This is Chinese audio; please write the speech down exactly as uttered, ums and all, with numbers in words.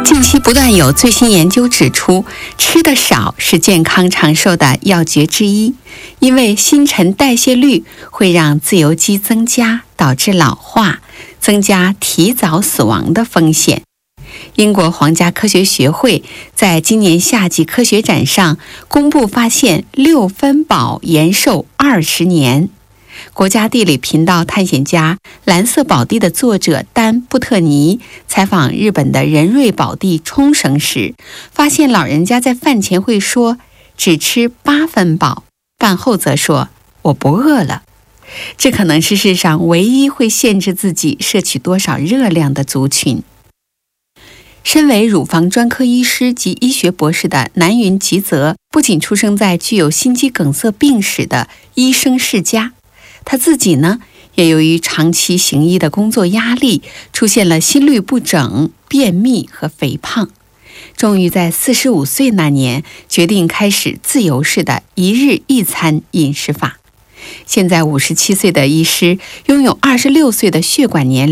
近期不断有最新研究指出，吃得少是健康长寿的要诀之一，因为新陈代谢率会让自由基增加，导致老化，增加提早死亡的风险。英国皇家科学学会在今年夏季科学展上公布发现，六分饱延寿二十年。国家地理频道探险家蓝色宝地的作者丹·布特尼采访日本的人瑞宝地冲绳时，发现老人家在饭前会说只吃八分饱，饭后则说我不饿了。这可能是世上唯一会限制自己摄取多少热量的族群。身为乳房专科医师及医学博士的南云吉泽，不仅出生在具有心肌梗塞病史的医生世家，他自己呢，也由于长期行医的工作压力，出现了心律不整、便秘和肥胖。终于在四十五岁那年，决定开始自由式的一日一餐饮食法。现在五十七岁的医师，拥有二十六岁的血管年龄。